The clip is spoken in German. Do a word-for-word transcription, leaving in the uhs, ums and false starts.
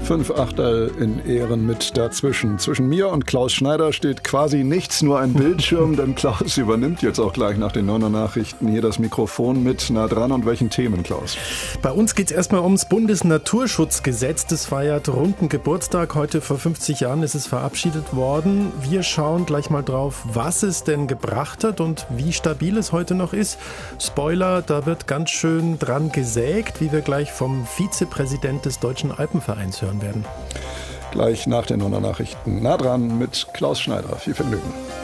Fünf Achtel in Ehren mit dazwischen. Zwischen mir und Klaus Schneider steht quasi nichts, nur ein Bildschirm, denn Klaus übernimmt jetzt auch gleich nach den neun Uhr Nachrichten hier das Mikrofon mit nah dran. Und welchen Themen, Klaus? Bei uns geht es erstmal ums Bundesnaturschutzgesetz. Das feiert runden Geburtstag. Heute vor fünfzig Jahren ist es verabschiedet worden. Wir schauen gleich mal drauf, was es denn gebracht hat und wie stabil es heute noch ist. Spoiler, da wird ganz schön dran gesägt, wie wir gleich vom Vizepräsident des Deutschen Alpenvereins hören werden. Gleich nach den neun Uhr Nachrichten. Nah dran mit Klaus Schneider. Viel Vergnügen.